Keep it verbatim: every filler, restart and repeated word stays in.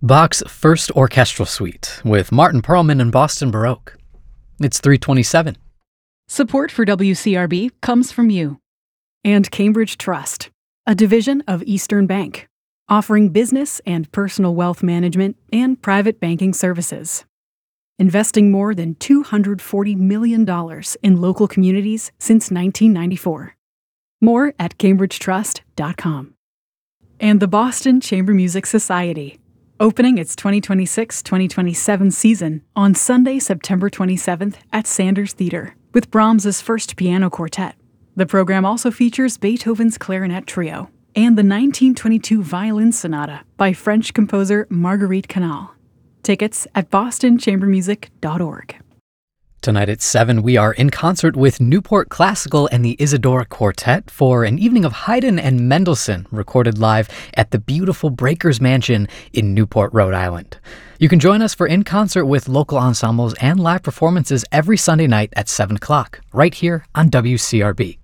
Bach's First Orchestral Suite with Martin Perlman and Boston Baroque. It's three twenty-seven. Support for W C R B comes from you. And Cambridge Trust, a division of Eastern Bank, offering business and personal wealth management and private banking services. Investing more than two hundred forty million dollars in local communities since nineteen ninety-four. More at cambridge trust dot com. And the Boston Chamber Music Society, opening its twenty twenty-six twenty twenty-seven season on Sunday, September twenty-seventh at Sanders Theater with Brahms's First Piano Quartet. The program also features Beethoven's Clarinet Trio and the nineteen twenty-two Violin Sonata by French composer Marguerite Canal. Tickets at boston chamber music dot org. Tonight at seven, we are in concert with Newport Classical and the Isadora Quartet for an evening of Haydn and Mendelssohn, recorded live at the beautiful Breakers Mansion in Newport, Rhode Island. You can join us for in concert with local ensembles and live performances every Sunday night at seven o'clock, right here on W C R B.